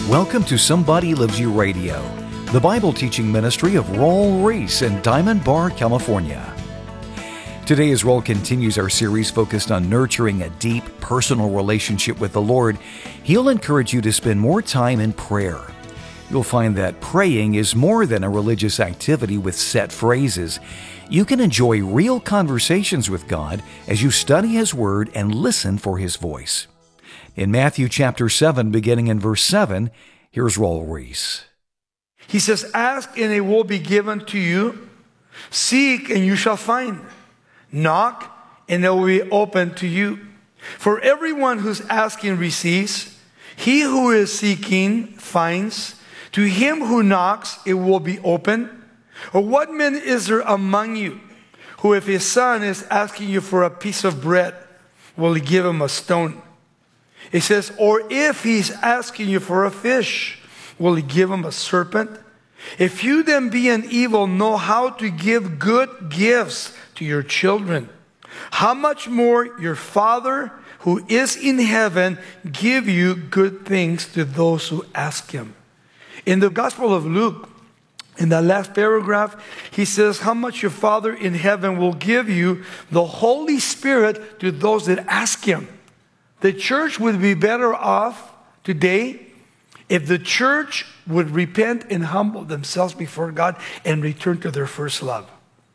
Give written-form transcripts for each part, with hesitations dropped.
Welcome to Somebody Loves You Radio, the Bible teaching ministry of Raul Ries in Diamond Bar, California. Today, as Raul continues our series focused on nurturing a deep personal relationship with the Lord, he'll encourage you to spend more time in prayer. You'll find that praying is more than a religious activity with set phrases. You can enjoy real conversations with God as you study His Word and listen for His voice. In Matthew chapter 7, beginning in verse 7, here's Raul Ries. He says, "Ask and it will be given to you. Seek and you shall find. Knock and it will be opened to you. For everyone who's asking receives. He who is seeking finds. To him who knocks it will be open. Or what man is there among you who, if his son is asking you for a piece of bread, will he give him a stone? It says, or if he's asking you for a fish, will he give him a serpent? If you then being evil know how to give good gifts to your children, how much more your Father who is in heaven give you good things to those who ask Him." In the Gospel of Luke, in that last paragraph, he says, how much your Father in heaven will give you the Holy Spirit to those that ask Him. The church would be better off today if the church would repent and humble themselves before God and return to their first love.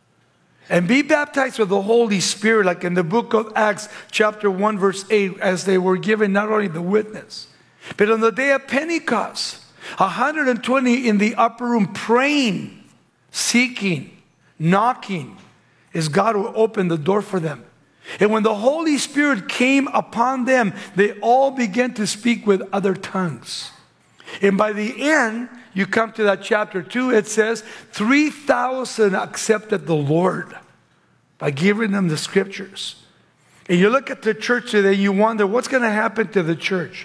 And be baptized with the Holy Spirit, like in the book of Acts, chapter 1, verse 8, as they were given not only the witness, but on the day of Pentecost, 120 in the upper room praying, seeking, knocking, as God will open the door for them. And when the Holy Spirit came upon them, they all began to speak with other tongues. And by the end, you come to that chapter 2, it says 3,000 accepted the Lord by giving them the scriptures. And you look at the church today, you wonder what's going to happen to the church.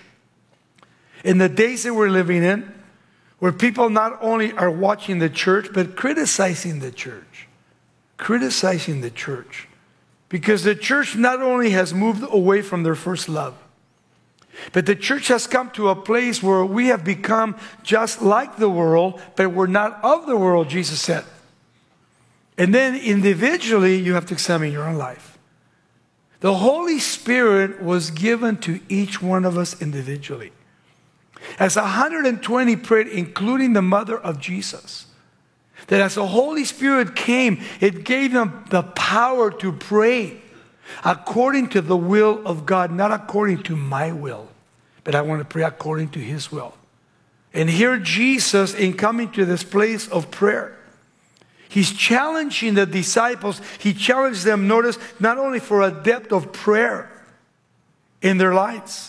In the days that we're living in, where people not only are watching the church, but criticizing the church. Criticizing the church. Because the church not only has moved away from their first love, but the church has come to a place where we have become just like the world, but we're not of the world, Jesus said. And then individually, you have to examine your own life. The Holy Spirit was given to each one of us individually. As 120 prayed, including the mother of Jesus, that as the Holy Spirit came, it gave them the power to pray according to the will of God, not according to my will, but I want to pray according to His will. And here Jesus, in coming to this place of prayer, He's challenging the disciples. He challenged them, notice, not only for a depth of prayer in their lives.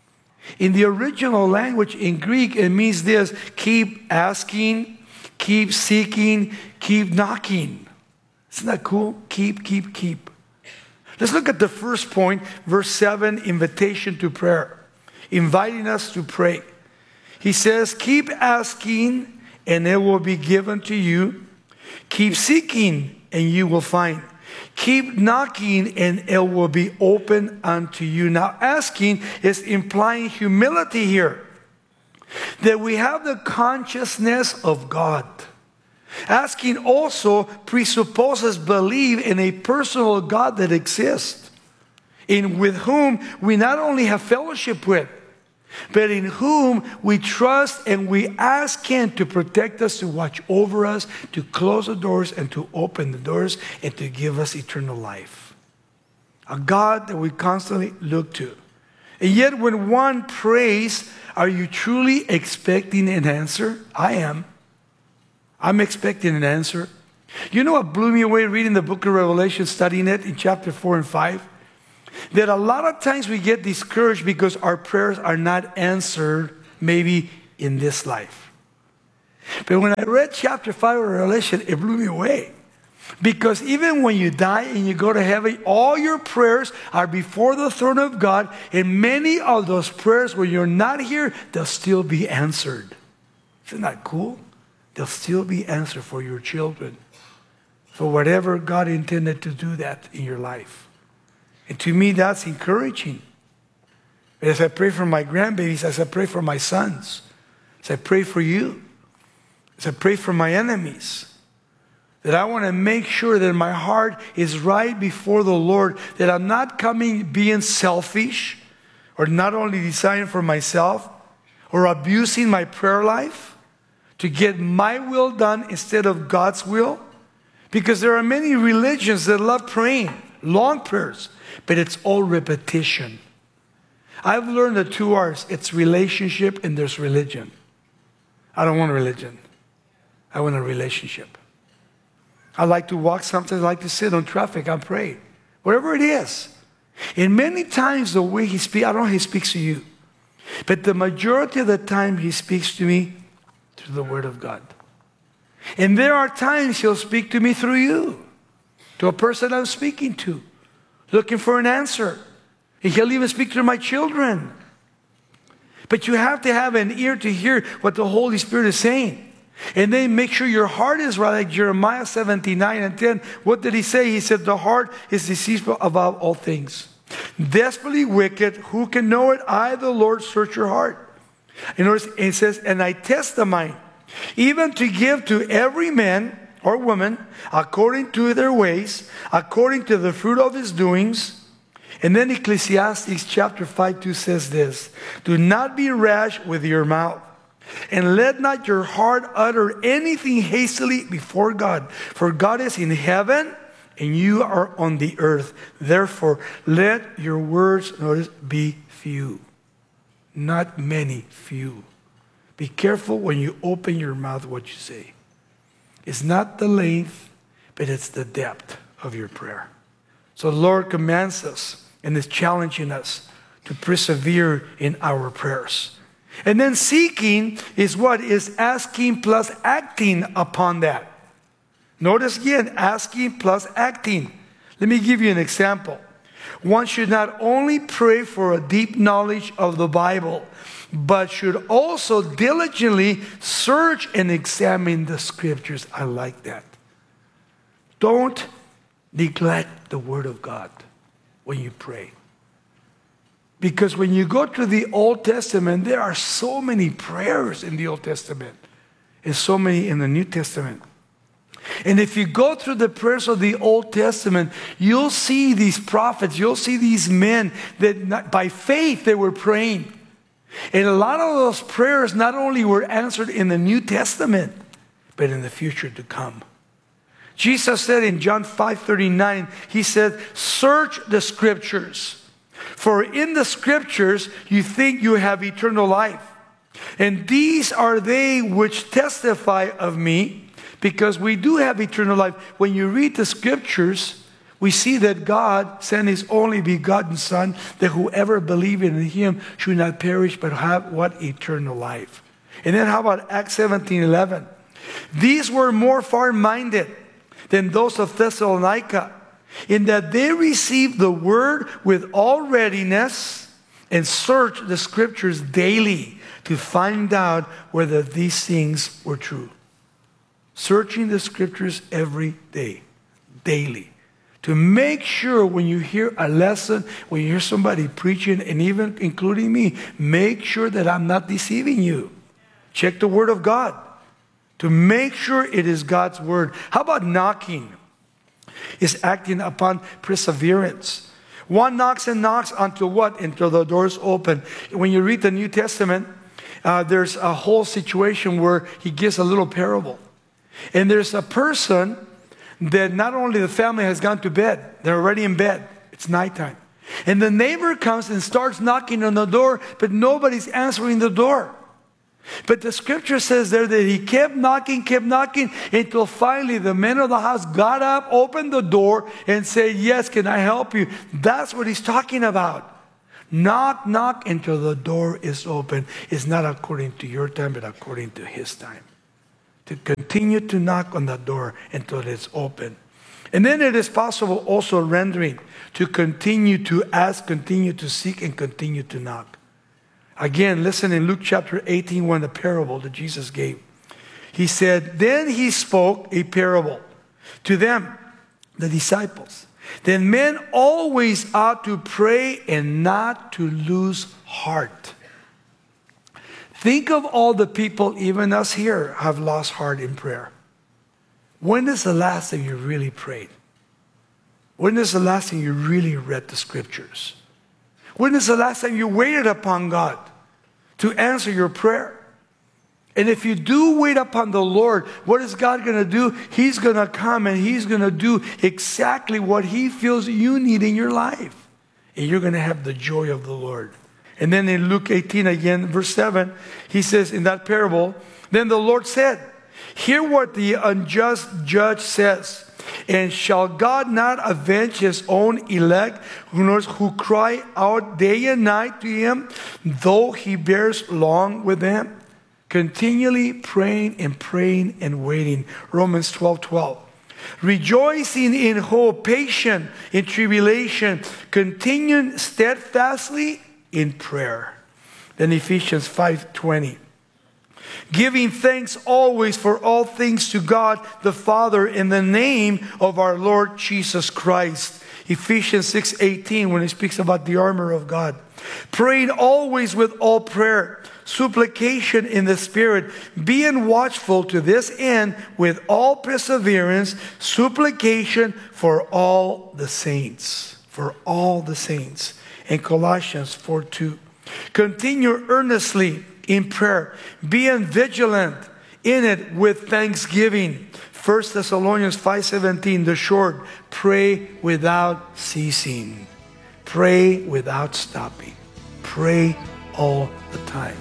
In the original language in Greek, it means this: keep asking, keep seeking, keep knocking. Isn't that cool? Keep. Let's look at the first point, verse 7, invitation to prayer. Inviting us to pray. He says, keep asking and it will be given to you. Keep seeking and you will find. Keep knocking and it will be open unto you. Now, asking is implying humility here. That we have the consciousness of God. Asking also presupposes belief in a personal God that exists, in with whom we not only have fellowship with, but in whom we trust and we ask Him to protect us, to watch over us, to close the doors and to open the doors and to give us eternal life. A God that we constantly look to. And yet when one prays, are you truly expecting an answer? I am. I'm expecting an answer. You know what blew me away reading the book of Revelation, studying it in chapter 4 and 5? That a lot of times we get discouraged because our prayers are not answered maybe in this life. But when I read chapter 5 of Revelation, it blew me away. Because even when you die and you go to heaven, all your prayers are before the throne of God. And many of those prayers, when you're not here, they'll still be answered. Isn't that cool? They'll still be answered for your children. For whatever God intended to do that in your life. And to me, that's encouraging. As I pray for my grandbabies, as I pray for my sons, As I pray for you, as I pray for my enemies, that I want to make sure that my heart is right before the Lord, that I'm not being selfish, or not only deciding for myself, or abusing my prayer life to get my will done instead of God's will. Because there are many religions that love praying, long prayers, but it's all repetition. I've learned the two R's. It's relationship and there's religion. I don't want a religion. I want a relationship. I like to walk sometimes, I like to sit on traffic, I pray. Whatever it is. And many times the way he speaks, I don't know how he speaks to you. But the majority of the time he speaks to me through the Word of God. And there are times he'll speak to me through you. To a person I'm speaking to. Looking for an answer. And he'll even speak to my children. But you have to have an ear to hear what the Holy Spirit is saying. And then make sure your heart is right, like Jeremiah 17:9-10. What did he say? He said, the heart is deceitful above all things. Desperately wicked, who can know it? I, the Lord, search your heart. In other words, it says, and I test the mind, even to give to every man or woman according to their ways, according to the fruit of his doings. And then Ecclesiastes chapter 5:2 says this, do not be rash with your mouth, and let not your heart utter anything hastily before God. For God is in heaven, and you are on the earth. Therefore, let your words, notice, be few. Not many, few. Be careful when you open your mouth what you say. It's not the length, but it's the depth of your prayer. So the Lord commands us and is challenging us to persevere in our prayers. And then seeking is what? Is asking plus acting upon that. Notice again, asking plus acting. Let me give you an example. One should not only pray for a deep knowledge of the Bible, but should also diligently search and examine the Scriptures. I like that. Don't neglect the Word of God when you pray. Because when you go to the Old Testament, there are so many prayers in the Old Testament and so many in the New Testament. And if you go through the prayers of the Old Testament, you'll see these prophets, you'll see these men that by faith they were praying. And a lot of those prayers not only were answered in the New Testament, but in the future to come. Jesus said in John 5:39, he said, search the Scriptures. For in the Scriptures you think you have eternal life. And these are they which testify of me, because we do have eternal life. When you read the Scriptures, we see that God sent His only begotten Son, that whoever believes in Him should not perish, but have what? Eternal life. And then how about Acts 17:11? These were more far-minded than those of Thessalonica, in that they received the word with all readiness and searched the Scriptures daily to find out whether these things were true. Searching the Scriptures every day, daily, to make sure when you hear a lesson, when you hear somebody preaching, and even including me, make sure that I'm not deceiving you. Check the Word of God to make sure it is God's Word. How about knocking? Is acting upon perseverance. One knocks and knocks until what? Until the doors open. When you read the New Testament, there's a whole situation where he gives a little parable. And there's a person that not only the family has gone to bed, they're already in bed. It's nighttime. And the neighbor comes and starts knocking on the door, but nobody's answering the door. But the Scripture says there that he kept knocking, until finally the men of the house got up, opened the door, and said, yes, can I help you? That's what he's talking about. Knock, knock until the door is open. It's not according to your time, but according to His time. To continue to knock on the door until it's open. And then it is possible also rendering, to continue to ask, continue to seek, and continue to knock. Again, listen in Luke chapter 18, the parable that Jesus gave. He said, then He spoke a parable to them, the disciples. Then men always ought to pray and not to lose heart. Think of all the people, even us here, have lost heart in prayer. When is the last time you really prayed? When is the last time you really read the scriptures? When is the last time you waited upon God to answer your prayer? And if you do wait upon the Lord, what is God going to do? He's going to come and He's going to do exactly what He feels you need in your life. And you're going to have the joy of the Lord. And then in Luke 18 again, verse 7, He says in that parable, then the Lord said, hear what the unjust judge says. And shall God not avenge His own elect who cry out day and night to Him, though He bears long with them? Continually praying and waiting. Romans 12:12. Rejoicing in hope, patient in tribulation, continuing steadfastly in prayer. Then Ephesians 5:20. Giving thanks always for all things to God the Father in the name of our Lord Jesus Christ. Ephesians 6:18, when it speaks about the armor of God. Praying always with all prayer, supplication in the Spirit, being watchful to this end with all perseverance, supplication for all the saints. For all the saints. In Colossians 4:2. Continue earnestly in prayer, being vigilant in it with thanksgiving. 1 Thessalonians 5:17, the short, pray without ceasing. Pray without stopping. Pray all the time.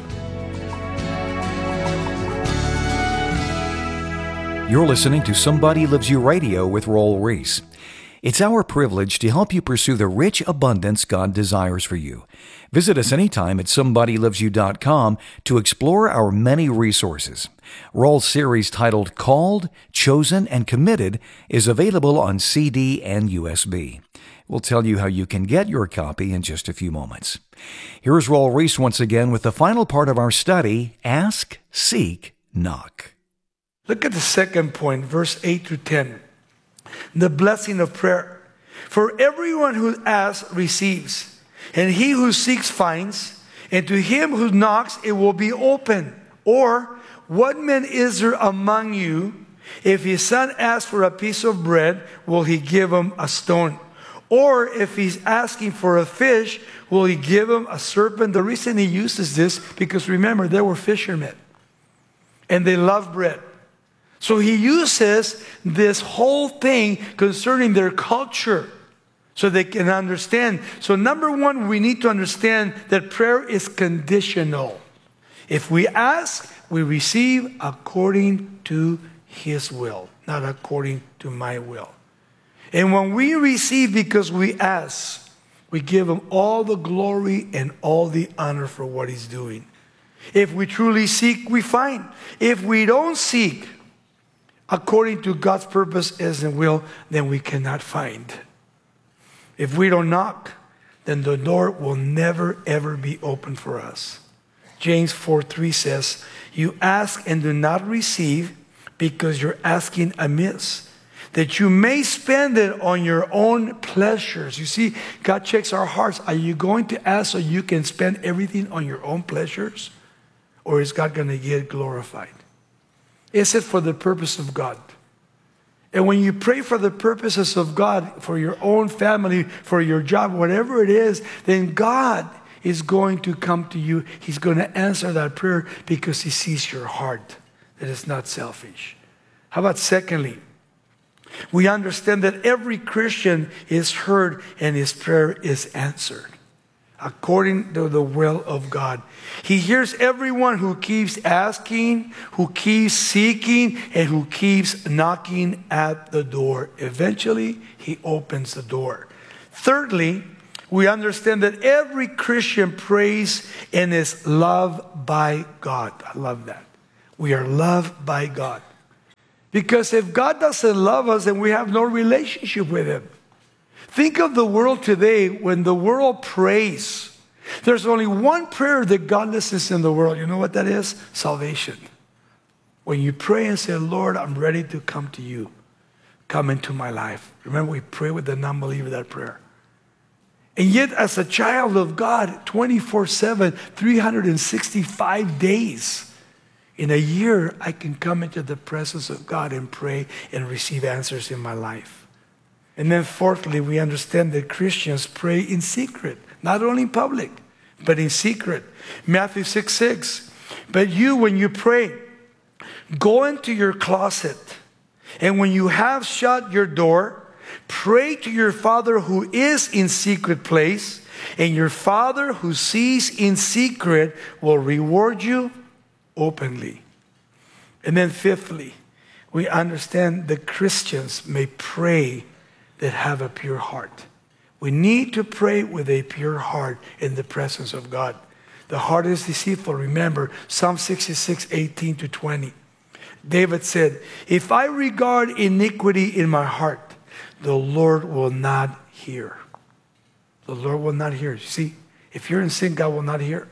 You're listening to Somebody Loves You Radio with Roel Reese. It's our privilege to help you pursue the rich abundance God desires for you. Visit us anytime at somebodylovesyou.com to explore our many resources. Roel's series titled Called, Chosen, and Committed is available on CD and USB. We'll tell you how you can get your copy in just a few moments. Here's Roel Reese once again with the final part of our study, Ask, Seek, Knock. Look at the second point, verse 8 to 10. The blessing of prayer. For everyone who asks receives, and he who seeks finds, and to him who knocks it will be open. Or, what man is there among you, if his son asks for a piece of bread, will he give him a stone? Or if he's asking for a fish, will he give him a serpent? The reason he uses this, because remember, they were fishermen, and they loved bread. So he uses this whole thing concerning their culture so they can understand. So number one, we need to understand that prayer is conditional. If we ask, we receive according to His will, not according to my will. And when we receive because we ask, we give Him all the glory and all the honor for what He's doing. If we truly seek, we find. If we don't seek according to God's purpose and will, then we cannot find. If we don't knock, then the door will never ever be open for us. James 4:3 says, you ask and do not receive because you're asking amiss, that you may spend it on your own pleasures. You see, God checks our hearts. Are you going to ask so you can spend everything on your own pleasures? Or is God going to get glorified? Is it for the purpose of God? And when you pray for the purposes of God, for your own family, for your job, whatever it is, then God is going to come to you. He's going to answer that prayer because He sees your heart, that it's not selfish. How about secondly, we understand that every Christian is heard and his prayer is answered according to the will of God. He hears everyone who keeps asking, who keeps seeking, and who keeps knocking at the door. Eventually, He opens the door. Thirdly, we understand that every Christian prays and is loved by God. I love that. We are loved by God. Because if God doesn't love us, then we have no relationship with Him. Think of the world today. When the world prays, there's only one prayer that God listens in the world. You know what that is? Salvation. When you pray and say, Lord, I'm ready to come to you. Come into my life. Remember, we pray with the non-believer that prayer. And yet, as a child of God, 24/7, 365 days in a year, I can come into the presence of God and pray and receive answers in my life. And then fourthly, we understand that Christians pray in secret, not only in public, but in secret. Matthew 6:6. But you, when you pray, go into your closet, and when you have shut your door, pray to your Father who is in secret place, and your Father who sees in secret will reward you openly. And then fifthly, we understand that Christians may pray that have a pure heart. We need to pray with a pure heart in the presence of God. The heart is deceitful. Remember, Psalm 66:18-20. David said, if I regard iniquity in my heart, the Lord will not hear. The Lord will not hear. You see, if you're in sin, God will not hear.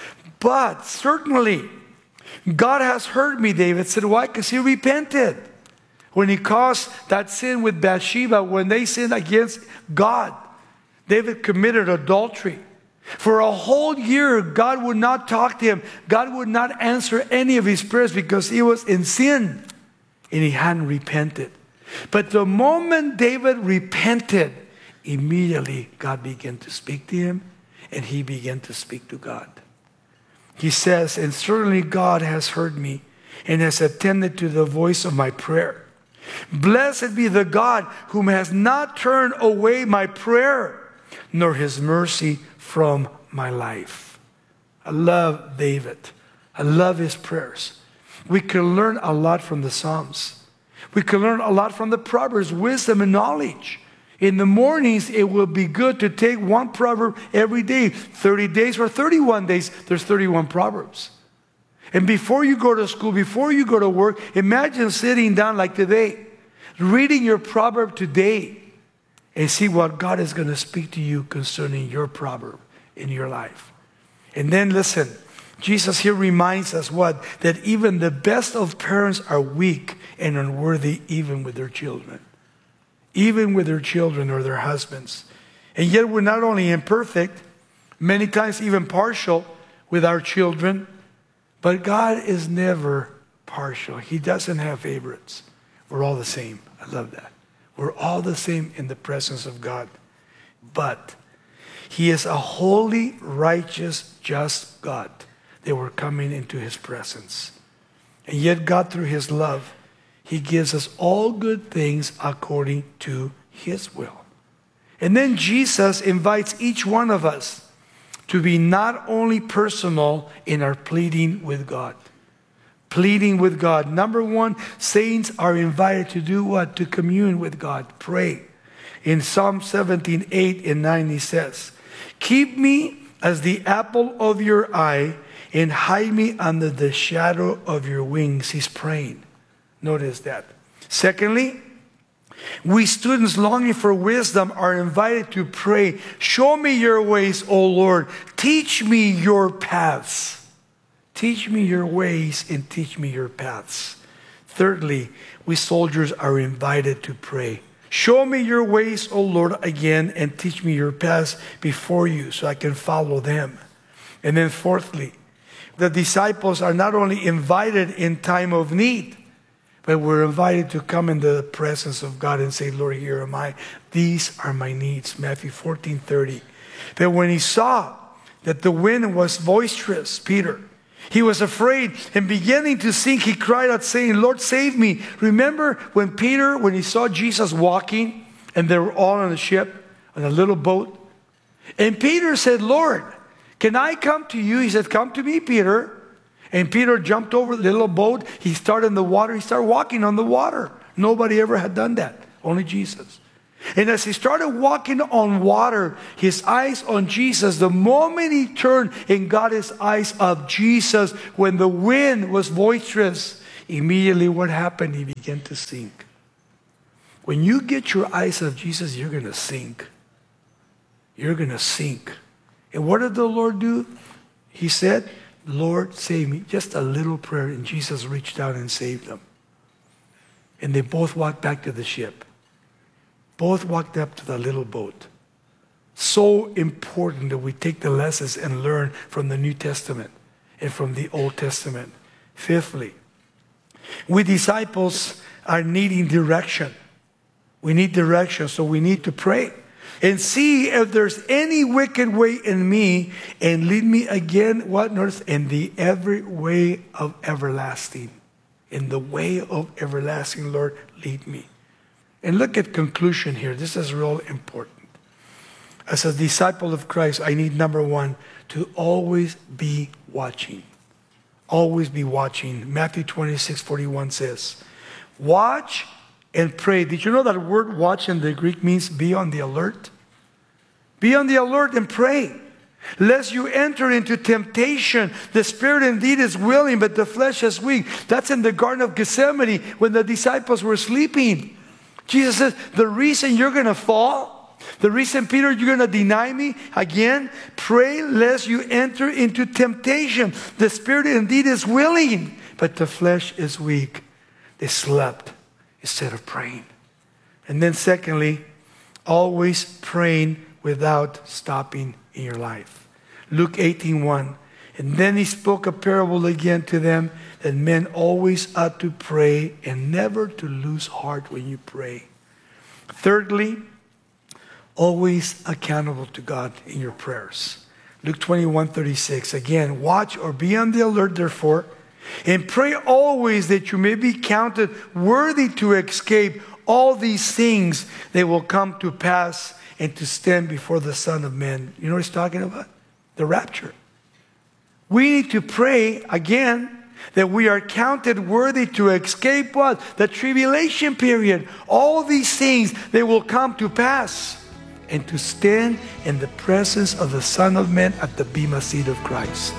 But certainly, God has heard me, David said. Why? Because he repented. When he caused that sin with Bathsheba, when they sinned against God, David committed adultery. For a whole year, God would not talk to him. God would not answer any of his prayers because he was in sin and he hadn't repented. But the moment David repented, immediately God began to speak to him and he began to speak to God. He says, and certainly God has heard me and has attended to the voice of my prayer. Blessed be the God whom has not turned away my prayer, nor his mercy from my life. I love David. I love his prayers. We can learn a lot from the Psalms. We can learn a lot from the Proverbs, wisdom and knowledge. In the mornings, it will be good to take one proverb every day. 30 days or 31 days, there's 31 proverbs. And before you go to school, before you go to work, imagine sitting down like today, reading your proverb today, and see what God is going to speak to you concerning your proverb in your life. And then listen, Jesus here reminds us what? That even the best of parents are weak and unworthy even with their children. Even with their children or their husbands. And yet we're not only imperfect, many times even partial with our children, but God is never partial. He doesn't have favorites. We're all the same. I love that. We're all the same in the presence of God. But he is a holy, righteous, just God that we're coming into his presence. And yet God, through his love, he gives us all good things according to his will. And then Jesus invites each one of us to be not only personal in our pleading with God. Pleading with God. Number one, saints are invited to do what? To commune with God. Pray. In Psalm 17:8 and 9 he says, keep me as the apple of your eye and hide me under the shadow of your wings. He's praying. Notice that. Secondly, we students longing for wisdom are invited to pray. Show me your ways, O Lord. Teach me your paths. Teach me your ways and teach me your paths. Thirdly, we soldiers are invited to pray. Show me your ways, O Lord, again, and teach me your paths before you so I can follow them. And then fourthly, the disciples are not only invited in time of need, but we're invited to come in the presence of God and say, Lord, here am I. These are my needs. Matthew 14:30. But when he saw that the wind was boisterous, Peter, he was afraid and beginning to sink, he cried out saying, Lord, save me. Remember when Peter, when he saw Jesus walking and they were all on a ship, on a little boat? And Peter said, Lord, can I come to you? He said, come to me, Peter. And Peter jumped over the little boat. He started in the water. He started walking on the water. Nobody ever had done that. Only Jesus. And as he started walking on water, his eyes on Jesus, the moment he turned and got his eyes of Jesus, when the wind was boisterous, immediately what happened? He began to sink. When you get your eyes of Jesus, you're going to sink. You're going to sink. And what did the Lord do? He said, Lord, save me. Just a little prayer, and Jesus reached out and saved them. And they both walked back to the ship. Both walked up to the little boat. So important that we take the lessons and learn from the New Testament and from the Old Testament. Fifthly, we disciples are needing direction. We need direction, so we need to pray and see if there's any wicked way in me, and lead me again, what, notice, in the every way of everlasting. In the way of everlasting, Lord, lead me. And look at conclusion here. This is real important. As a disciple of Christ, I need, number one, to always be watching. Always be watching. Matthew 26:41 says, watch and pray. Did you know that word watch in the Greek means be on the alert? Be on the alert and pray, lest you enter into temptation. The spirit indeed is willing, but the flesh is weak. That's in the Garden of Gethsemane when the disciples were sleeping. Jesus says, the reason you're going to fall, the reason, Peter, you're going to deny me again, pray lest you enter into temptation. The spirit indeed is willing, but the flesh is weak. They slept instead of praying. And then secondly, always praying without stopping in your life. Luke 18:1. And then he spoke a parable again to them, that men always ought to pray and never to lose heart when you pray. Thirdly, always accountable to God in your prayers. Luke 21:36. Again, watch or be on the alert, therefore, and pray always that you may be counted worthy to escape all these things that will come to pass and to stand before the Son of Man. You know what he's talking about? The rapture. We need to pray again that we are counted worthy to escape what? The tribulation period. All these things, they will come to pass, and to stand in the presence of the Son of Man at the bema seat of Christ.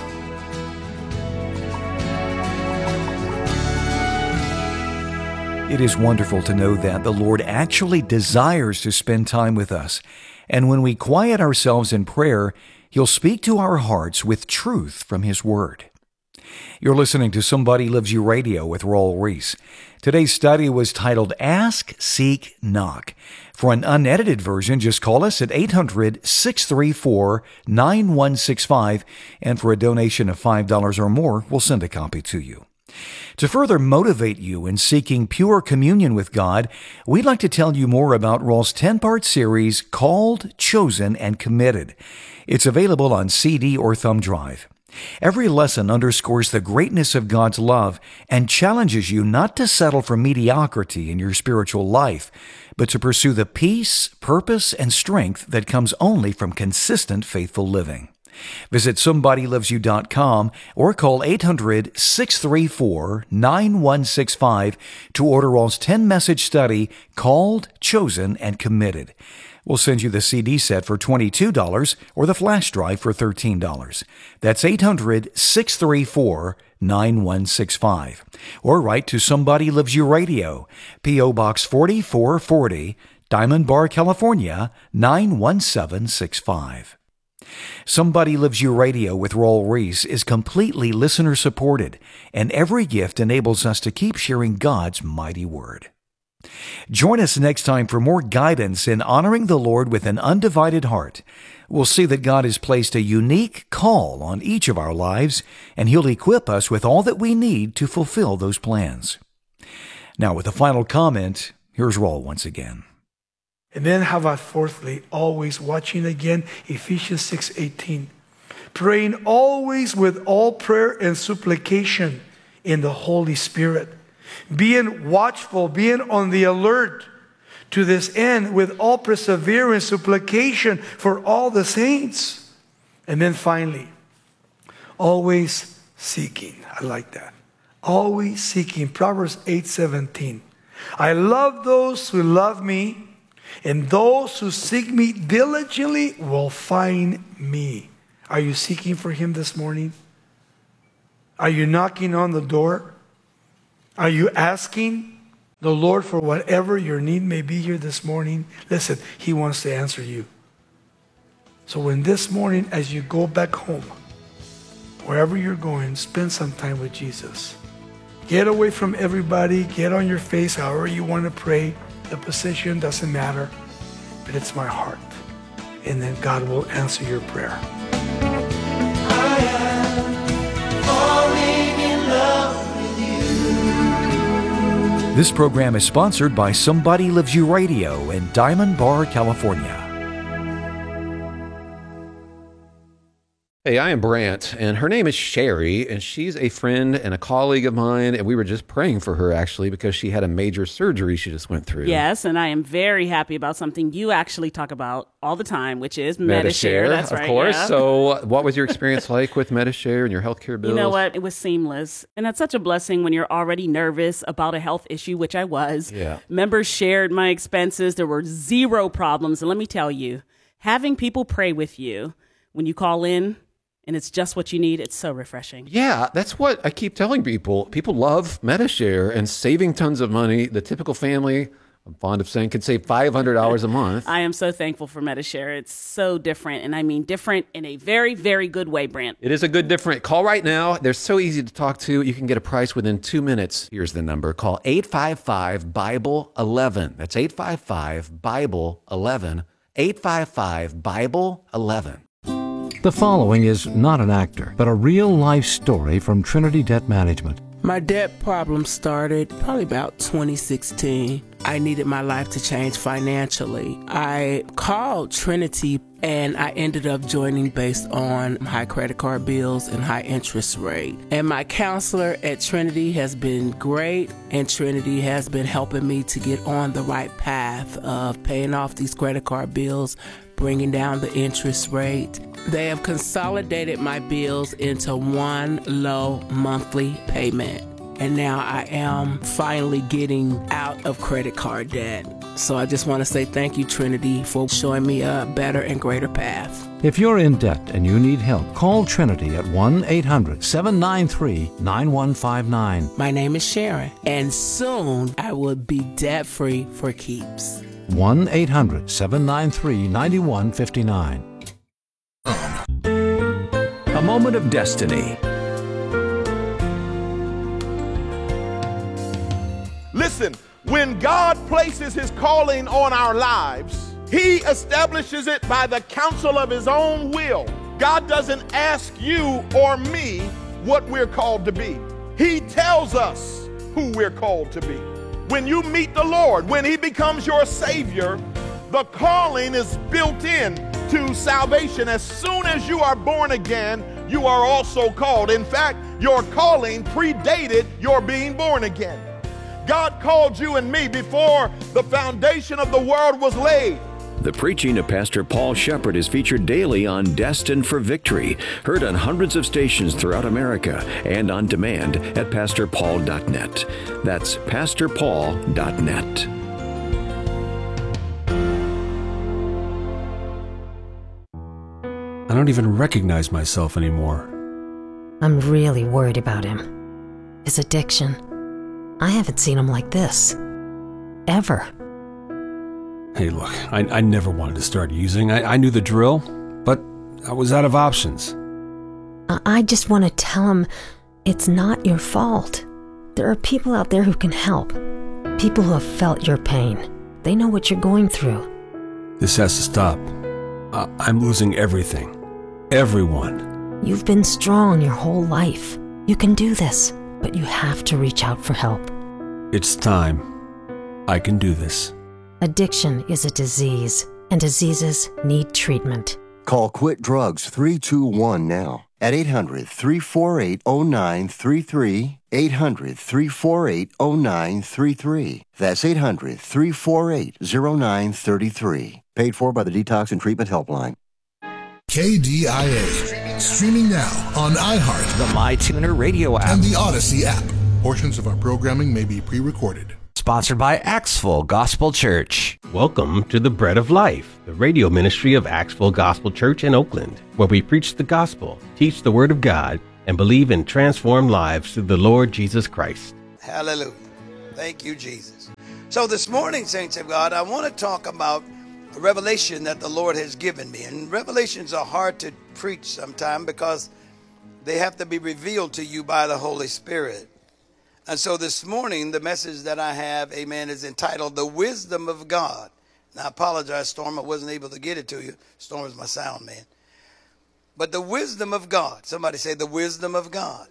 It is wonderful to know that the Lord actually desires to spend time with us. And when we quiet ourselves in prayer, He'll speak to our hearts with truth from His Word. You're listening to Somebody Loves You Radio with Raul Ries. Today's study was titled Ask, Seek, Knock. For an unedited version, just call us at 800-634-9165, and for a donation of $5 or more, we'll send a copy to you. To further motivate you in seeking pure communion with God, we'd like to tell you more about Raul's 10-part series, Called, Chosen, and Committed. It's available on CD or thumb drive. Every lesson underscores the greatness of God's love and challenges you not to settle for mediocrity in your spiritual life, but to pursue the peace, purpose, and strength that comes only from consistent, faithful living. Visit SomebodyLovesYou.com or call 800-634-9165 to order Raul's 10-message study, Called, Chosen, and Committed. We'll send you the CD set for $22 or the flash drive for $13. That's 800-634-9165. Or write to Somebody Loves You Radio, P.O. Box 4440, Diamond Bar, California, 91765. Somebody Loves You Radio with Raul Ries is completely listener-supported, and every gift enables us to keep sharing God's mighty Word. Join us next time for more guidance in honoring the Lord with an undivided heart. We'll see that God has placed a unique call on each of our lives, and He'll equip us with all that we need to fulfill those plans. Now, with a final comment, here's Raul once again. And then how about fourthly, always watching again, Ephesians 6:18. Praying always with all prayer and supplication in the Holy Spirit. Being watchful, being on the alert to this end with all perseverance, supplication for all the saints. And then finally, always seeking. I like that. Always seeking. Proverbs 8:17. I love those who love me, and those who seek me diligently will find me. Are you seeking for Him this morning? Are you knocking on the door? Are you asking the Lord for whatever your need may be here this morning? Listen, He wants to answer you. So when this morning, as you go back home, wherever you're going, spend some time with Jesus. Get away from everybody. Get on your face, however you want to pray. The position doesn't matter, but it's my heart. and then God will answer your prayer. I am falling in love with you. This program is sponsored by Somebody Loves You Radio in Diamond Bar, California. Hey, I am Brant, and her name is Sherry, and she's a friend and a colleague of mine, and we were just praying for her, actually, because she had a major surgery she just went through. Yes, and I am very happy about something you actually talk about all the time, which is Medi-Share. That's right, of course. yeah. So what was your experience like with Medi-Share and your healthcare bills? You know what? It was seamless, and that's such a blessing when you're already nervous about a health issue, which I was. Yeah. Members shared my expenses. There were zero problems, and let me tell you, having people pray with you when you call in, and it's just what you need, it's so refreshing. Yeah, that's what I keep telling people. People love Medi-Share and saving tons of money. The typical family, I'm fond of saying, can save $500 a month. I am so thankful for Medi-Share. It's so different, and I mean different in a very, very good way, Brant. It is a good different. Call right now. They're so easy to talk to. You can get a price within 2 minutes. Here's the number. Call 855-BIBLE-11. That's 855-BIBLE-11. 855-BIBLE-11. The following is not an actor, but a real-life story from Trinity Debt Management. My debt problem started probably about 2016. I needed my life to change financially. I called Trinity and I ended up joining based on high credit card bills and high interest rate. And my counselor at Trinity has been great, and Trinity has been helping me to get on the right path of paying off these credit card bills, bringing down the interest rate. They have consolidated my bills into one low monthly payment. And now I am finally getting out of credit card debt. So I just want to say thank you, Trinity, for showing me a better and greater path. If you're in debt and you need help, call Trinity at 1-800-793-9159. My name is Sharon, and soon I will be debt-free for keeps. 1-800-793-9159. A moment of destiny. Listen, when God places his calling on our lives, he establishes it by the counsel of his own will. God doesn't ask you or me what we're called to be. He tells us who we're called to be. When you meet the Lord, when he becomes your Savior, the calling is built in to salvation. As soon as you are born again, you are also called. In fact, your calling predated your being born again. God called you and me before the foundation of the world was laid. The preaching of Pastor Paul Shepard is featured daily on Destined for Victory, heard on hundreds of stations throughout America and on demand at PastorPaul.net. That's PastorPaul.net. I don't even recognize myself anymore. I'm really worried about him. His addiction. I haven't seen him like this. Ever. Hey, look, I never wanted to start using. I knew the drill, but I was out of options. I just want to tell him it's not your fault. There are people out there who can help. People who have felt your pain. They know what you're going through. This has to stop. I'm losing everything. Everyone. You've been strong your whole life. You can do this, but you have to reach out for help. It's time. I can do this. Addiction is a disease, and diseases need treatment. Call Quit Drugs 321 now at 800-348-0933, 800-348-0933. That's 800-348-0933. Paid for by the Detox and Treatment Helpline. KDIA. Streaming now on iHeart, the MyTuner radio app, and the Odyssey app. Portions of our programming may be pre-recorded. Sponsored by Axville Gospel Church. Welcome to the Bread of Life, the radio ministry of Axville Gospel Church in Oakland, where we preach the gospel, teach the word of God, and believe in transformed lives through the Lord Jesus Christ. Hallelujah. Thank you, Jesus. So this morning, saints of God, I want to talk about a revelation that the Lord has given me. And revelations are hard to preach sometimes because they have to be revealed to you by the Holy Spirit. And so this morning, the message that I have, amen, is entitled The Wisdom of God. Now, I apologize, Storm. I wasn't able to get it to you. Storm is my sound man. But the wisdom of God. Somebody say the wisdom of God.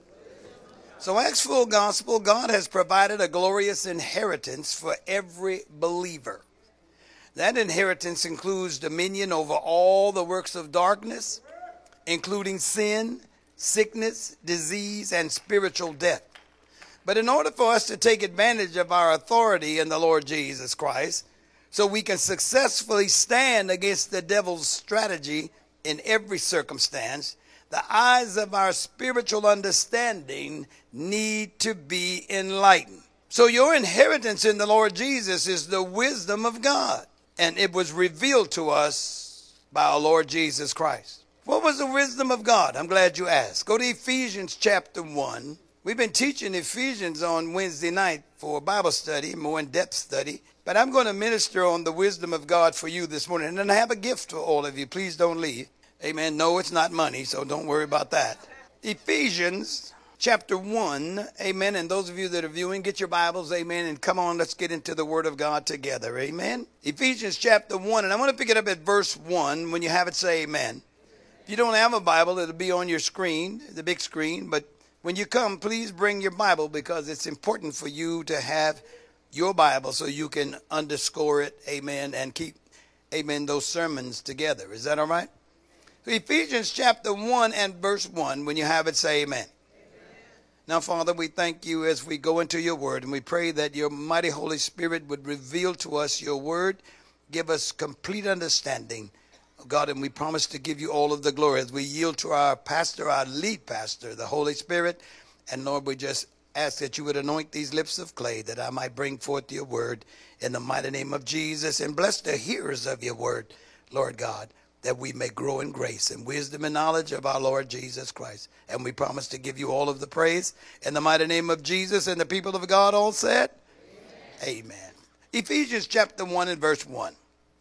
So Acts Full Gospel, God has provided a glorious inheritance for every believer. That inheritance includes dominion over all the works of darkness, including sin, sickness, disease, and spiritual death. But in order for us to take advantage of our authority in the Lord Jesus Christ, so we can successfully stand against the devil's strategy in every circumstance, the eyes of our spiritual understanding need to be enlightened. So your inheritance in the Lord Jesus is the wisdom of God, and it was revealed to us by our Lord Jesus Christ. What was the wisdom of God? I'm glad you asked. Go to Ephesians chapter 1. We've been teaching Ephesians on Wednesday night for Bible study, more in-depth study. But I'm going to minister on the wisdom of God for you this morning. And I have a gift for all of you. Please don't leave. Amen. No, it's not money, so don't worry about that. Ephesians chapter 1. Amen. And those of you that are viewing, get your Bibles. Amen. And come on, let's get into the Word of God together. Amen. Ephesians chapter 1. And I'm going to pick it up at verse 1. When you have it, say amen. If you don't have a Bible, it'll be on your screen, the big screen. But when you come, please bring your Bible, because it's important for you to have your Bible so you can underscore it, amen, and keep, amen, those sermons together. Is that all right? So Ephesians chapter 1 and verse 1, when you have it, say amen. Now, Father, we thank you as we go into your word, and we pray that your mighty Holy Spirit would reveal to us your word, give us complete understanding, God, and we promise to give you all of the glory as we yield to our pastor, our lead pastor, the Holy Spirit. And Lord, we just ask that you would anoint these lips of clay, that I might bring forth your word in the mighty name of Jesus. And bless the hearers of your word, Lord God, that we may grow in grace and wisdom and knowledge of our Lord Jesus Christ. And we promise to give you all of the praise in the mighty name of Jesus. And the people of God all said, amen. Amen. Ephesians chapter 1 and verse 1.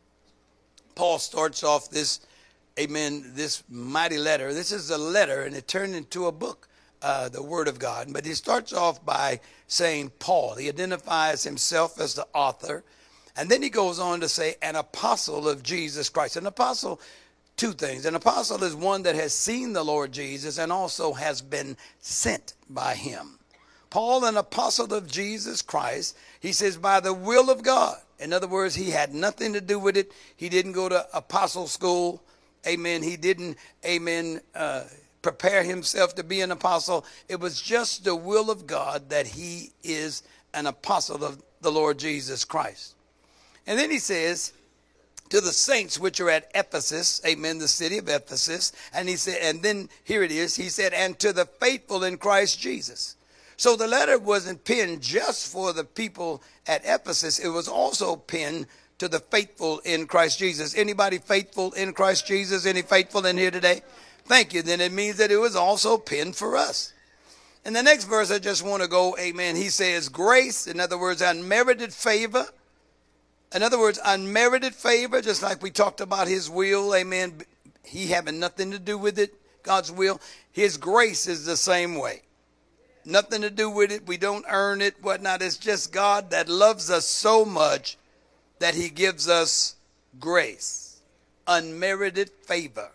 Paul starts off this, amen, this mighty letter. This is a letter, and it turned into a book, the Word of God. But he starts off by saying Paul. He identifies himself as the author. And then he goes on to say an apostle of Jesus Christ. An apostle, two things. An apostle is one that has seen the Lord Jesus and also has been sent by him. Paul, an apostle of Jesus Christ, he says by the will of God. In other words, he had nothing to do with it. He didn't go to apostle school. Amen. He didn't, amen, prepare himself to be an apostle. It was just the will of God that he is an apostle of the Lord Jesus Christ. And then he says, to the saints which are at Ephesus, amen, the city of Ephesus. And he said, and then here it is, he said, and to the faithful in Christ Jesus. So the letter wasn't penned just for the people at Ephesus. It was also penned to the faithful in Christ Jesus. Anybody faithful in Christ Jesus? Any faithful in here today? Thank you. Then it means that it was also penned for us. In the next verse, I just want to go, amen. He says grace, in other words, unmerited favor. In other words, unmerited favor, just like we talked about his will, amen. He having nothing to do with it, God's will. His grace is the same way. Nothing to do with it. We don't earn it, whatnot. It's just God that loves us so much that he gives us grace, unmerited favor.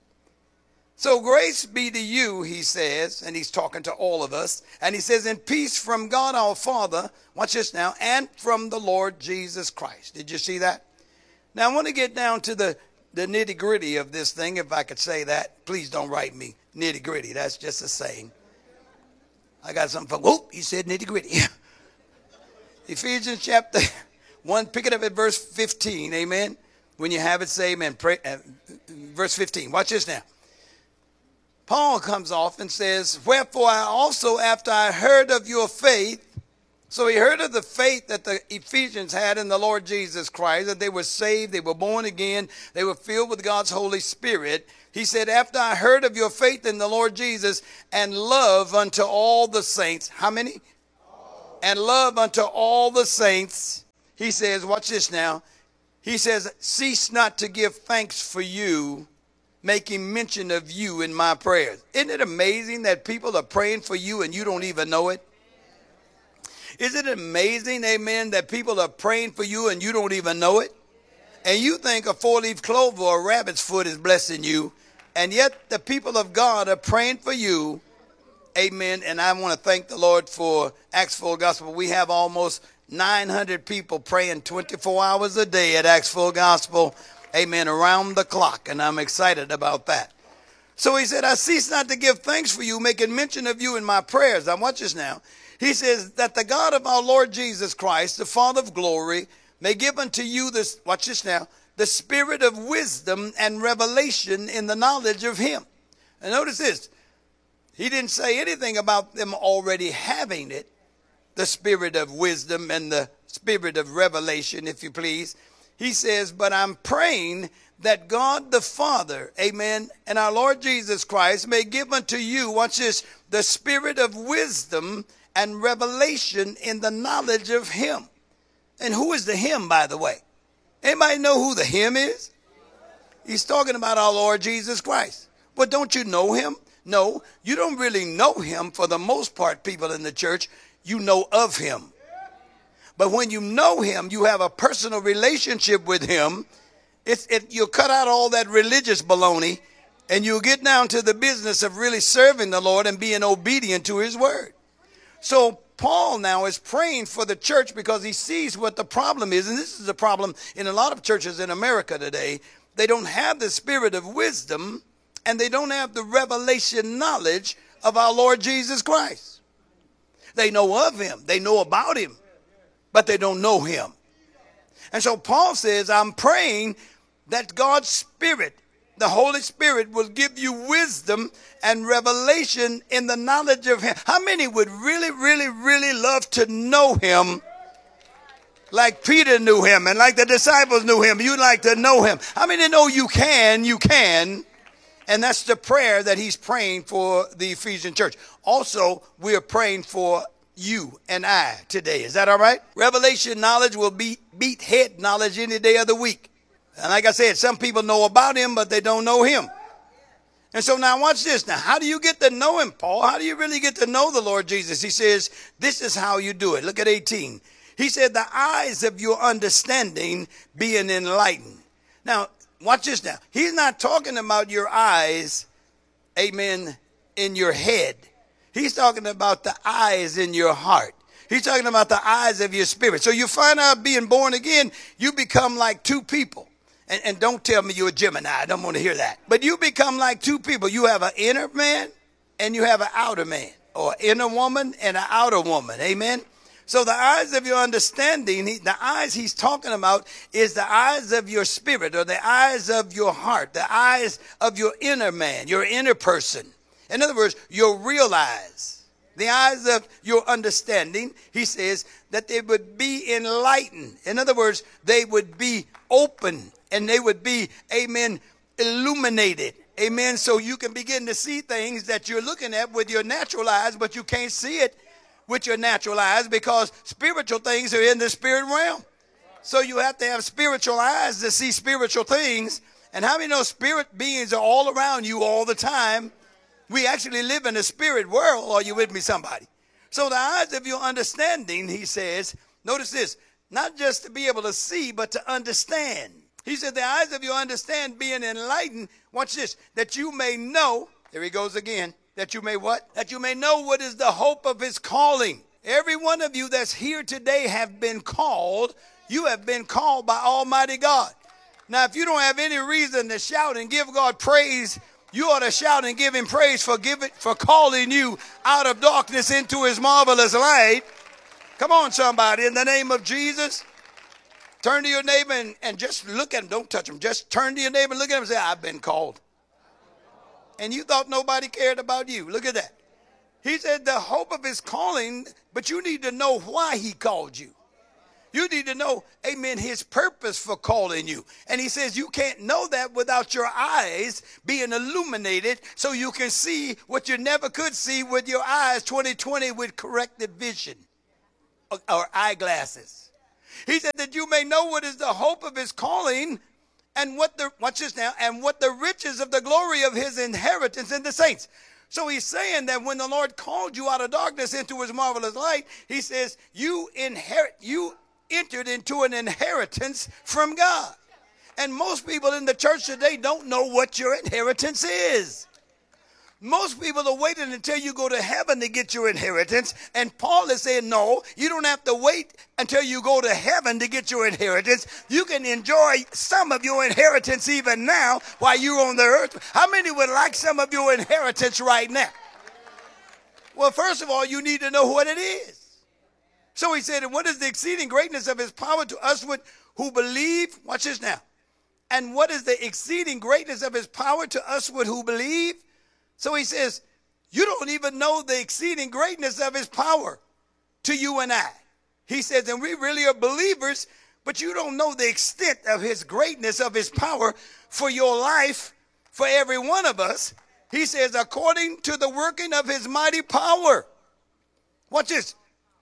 So grace be to you, he says, and he's talking to all of us. And he says, in peace from God our Father, watch this now, and from the Lord Jesus Christ. Did you see that? Now I want to get down to the nitty gritty of this thing, if I could say that. Please don't write me nitty gritty. That's just a saying. I got something for, whoop, he said nitty gritty. Ephesians chapter 1, pick it up at verse 15, amen. When you have it, say amen. Pray, verse 15, watch this now. Paul comes off and says, wherefore I also, after I heard of your faith, so he heard of the faith that the Ephesians had in the Lord Jesus Christ, that they were saved, they were born again, they were filled with God's Holy Spirit. He said, after I heard of your faith in the Lord Jesus and love unto all the saints. How many? And love unto all the saints. He says, watch this now. He says, cease not to give thanks for you, making mention of you in my prayers. Isn't it amazing that people are praying for you and you don't even know it? Isn't it amazing, amen, that people are praying for you and you don't even know it? and you think a four-leaf clover or a rabbit's foot is blessing you, and yet the people of God are praying for you. Amen. And I want to thank the Lord for Acts Full Gospel. We have almost 900 people praying 24 hours a day at Acts Full Gospel. Amen. Around the clock. And I'm excited about that. So he said, I cease not to give thanks for you, making mention of you in my prayers. Now watch this now. He says that the God of our Lord Jesus Christ, the Father of glory, may give unto you this, watch this now, the spirit of wisdom and revelation in the knowledge of him. And notice this. He didn't say anything about them already having it, the spirit of wisdom and the spirit of revelation, if you please. He says, but I'm praying that God the Father, amen, and our Lord Jesus Christ may give unto you, watch this, the spirit of wisdom and revelation in the knowledge of him. And who is the him, by the way? Anybody know who the him is? He's talking about our Lord Jesus Christ. But don't you know him? No, you don't really know him for the most part, people in the church. You know of him. But when you know him, you have a personal relationship with him. You'll cut out all that religious baloney, and you'll get down to the business of really serving the Lord and being obedient to his word. So Paul now is praying for the church because he sees what the problem is. And this is the problem in a lot of churches in America today. They don't have the spirit of wisdom, and they don't have the revelation knowledge of our Lord Jesus Christ. They know of him. They know about him, but they don't know him. And so Paul says, I'm praying that God's Spirit, the Holy Spirit, will give you wisdom and revelation in the knowledge of him. How many would really, really, really love to know him like Peter knew him and like the disciples knew him? You'd like to know him. How many know you can? You can. And that's the prayer that he's praying for the Ephesian church. Also, we are praying for you and I today. Is that all right? Revelation knowledge will beat head knowledge any day of the week. And like I said, some people know about him, but they don't know him. And so now watch this. Now, how do you get to know him, Paul? How do you really get to know the Lord Jesus? He says, this is how you do it. Look at 18. He said, the eyes of your understanding being enlightened. Now, watch this now. He's not talking about your eyes, amen, in your head. He's talking about the eyes in your heart. He's talking about the eyes of your spirit. So you find out being born again, you become like two people. And don't tell me you're a Gemini. I don't want to hear that. But you become like two people. You have an inner man and you have an outer man, or inner woman and an outer woman. Amen. So the eyes of your understanding, the eyes he's talking about is the eyes of your spirit, or the eyes of your heart, the eyes of your inner man, your inner person. In other words, your real eyes. The eyes of your understanding, he says, that they would be enlightened. In other words, they would be open and they would be, amen, illuminated. Amen. So you can begin to see things that you're looking at with your natural eyes, but you can't see it with your natural eyes because spiritual things are in the spirit realm. So you have to have spiritual eyes to see spiritual things. And how many know spirit beings are all around you all the time? We actually live in a spirit world. Are you with me, somebody? So the eyes of your understanding, he says, notice this, not just to be able to see, but to understand. He said the eyes of your understanding being enlightened, watch this, that you may know, here he goes again, that you may what? That you may know what is the hope of his calling. Every one of you that's here today have been called. You have been called by Almighty God. Now, if you don't have any reason to shout and give God praise, you ought to shout and give him praise for calling you out of darkness into his marvelous light. Come on, somebody, in the name of Jesus. Turn to your neighbor and just look at him. Don't touch him. Just turn to your neighbor and look at him and say, I've been called. And you thought nobody cared about you. Look at that. He said the hope of his calling, but you need to know why he called you. You need to know, amen, his purpose for calling you. And he says you can't know that without your eyes being illuminated so you can see what you never could see with your eyes 20/20 with corrected vision or eyeglasses. He said that you may know what is the hope of his calling and what the, watch this now, and what the riches of the glory of his inheritance in the saints. So he's saying that when the Lord called you out of darkness into his marvelous light, he says you entered into an inheritance from God. And most people in the church today don't know what your inheritance is. Most people are waiting until you go to heaven to get your inheritance. And Paul is saying, no, you don't have to wait until you go to heaven to get your inheritance. You can enjoy some of your inheritance even now while you're on the earth. How many would like some of your inheritance right now? Well, first of all, you need to know what it is. So he said, and what is the exceeding greatness of his power to us who believe? Watch this now. And what is the exceeding greatness of his power to us who believe? So he says, you don't even know the exceeding greatness of his power to you and I. He says, and we really are believers, but you don't know the extent of his greatness, of his power for your life, for every one of us. He says, according to the working of his mighty power. Watch this.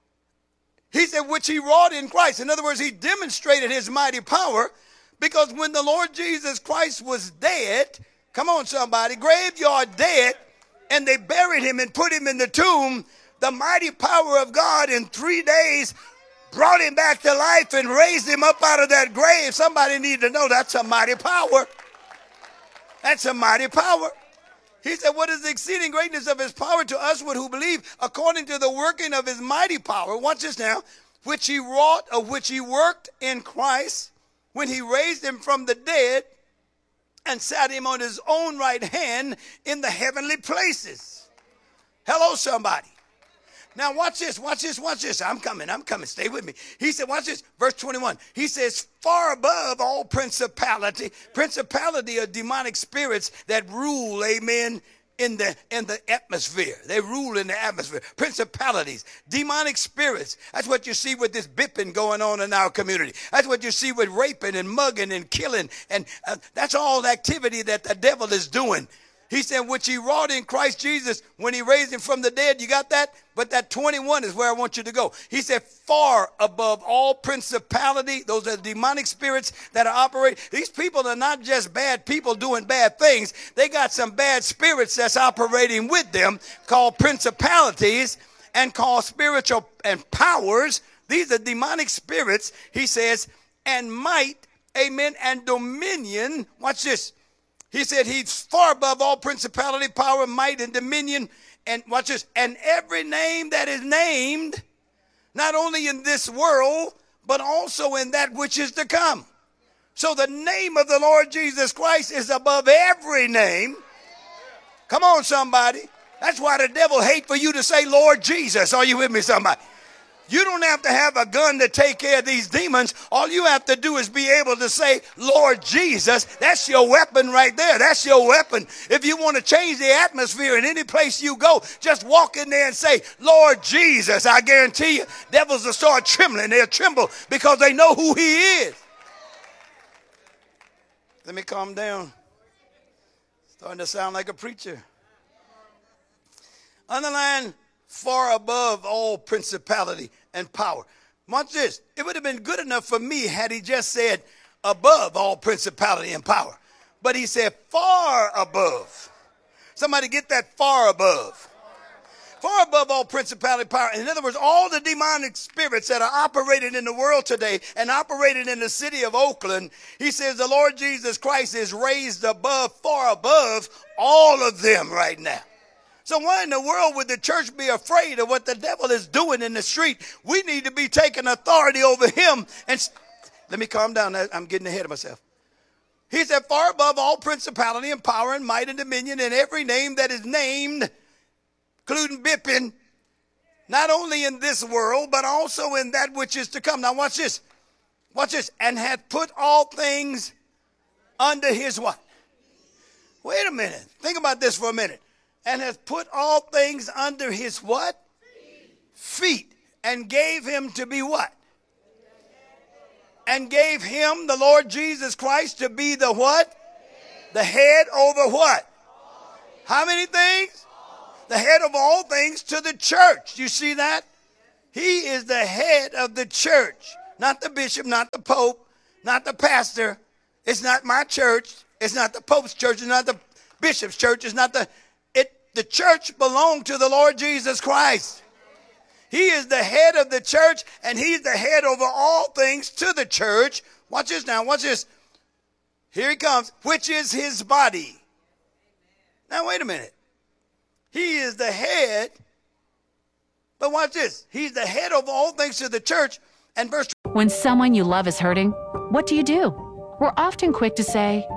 He said, which he wrought in Christ. In other words, he demonstrated his mighty power, because when the Lord Jesus Christ was dead, come on, somebody, graveyard dead, and they buried him and put him in the tomb, the mighty power of God in 3 days brought him back to life and raised him up out of that grave. Somebody need to know that's a mighty power. That's a mighty power. He said, what is the exceeding greatness of his power to us who believe, according to the working of his mighty power? Watch this now. Which he wrought, or which he worked in Christ when he raised him from the dead and sat him on his own right hand in the heavenly places. Hello, somebody. Now watch this, watch this, watch this. I'm coming, stay with me. He said, watch this, verse 21. He says, far above all principality are demonic spirits that rule, amen, in the atmosphere. They rule in the atmosphere. Principalities, demonic spirits. That's what you see with this bipping going on in our community. That's what you see with raping and mugging and killing. And that's all activity that the devil is doing. He said, which he wrought in Christ Jesus when he raised him from the dead. You got that? But that 21 is where I want you to go. He said, far above all principality. Those are the demonic spirits that are operating. These people are not just bad people doing bad things. They got some bad spirits that's operating with them, called principalities and called spiritual and powers. These are demonic spirits, he says, and might, amen, and dominion. Watch this. He said he's far above all principality, power, might, and dominion. And watch this. And every name that is named, not only in this world, but also in that which is to come. So the name of the Lord Jesus Christ is above every name. Come on, somebody. That's why the devil hates for you to say, Lord Jesus. Are you with me, somebody? You don't have to have a gun to take care of these demons. All you have to do is be able to say, Lord Jesus. That's your weapon right there. That's your weapon. If you want to change the atmosphere in any place you go, just walk in there and say, Lord Jesus. I guarantee you, devils will start trembling. They'll tremble because they know who he is. Let me calm down. Starting to sound like a preacher. Underline, far above all principality and power. Watch this. It would have been good enough for me had he just said above all principality and power. But he said far above. Somebody get that, far above. Far above all principality and power. In other words, all the demonic spirits that are operating in the world today and operating in the city of Oakland, he says the Lord Jesus Christ is raised above, far above all of them right now. So why in the world would the church be afraid of what the devil is doing in the street? We need to be taking authority over him. And let me calm down. I'm getting ahead of myself. He said, far above all principality and power and might and dominion and every name that is named, including bipping, not only in this world, but also in that which is to come. Now watch this. Watch this. And hath put all things under his what? Wait a minute. Think about this for a minute. And has put all things under his what? Feet. And gave him to be what? And gave him, the Lord Jesus Christ, to be the what? The head over what? How many things? The head of all things to the church. You see that? He is the head of the church. Not the bishop, not the pope, not the pastor. It's not my church. It's not the pope's church. It's not the bishop's church. It's not the church belongs to the Lord Jesus Christ. He is the head of the church, and he's the head over all things to the church. Watch this now. Watch this. Here he comes, which is his body. Now, wait a minute. He is the head. But watch this. He's the head of all things to the church. And verse. When someone you love is hurting, what do? We're often quick to say,